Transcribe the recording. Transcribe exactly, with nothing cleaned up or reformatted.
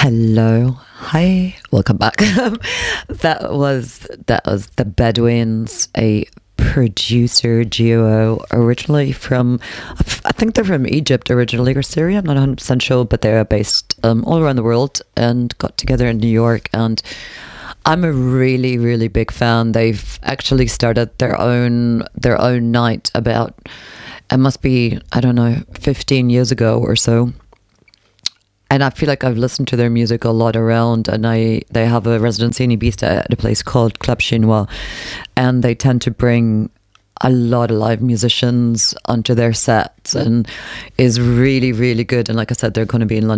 Hello, hi, welcome back. that was that was the Bedouins, a producer duo originally from, I think they're from Egypt originally, or Syria. I'm not one hundred percent sure, but they're based um, all around the world and got together in New York. And I'm a really, really big fan. They've actually started their own their own night about, it must be, I don't know, fifteen years ago or so. And I feel like I've listened to their music a lot around, and I they have a residency in Ibiza at a place called Club Chinois, and they tend to bring a lot of live musicians onto their sets, and is really, really good. And like I said, they're going to be in London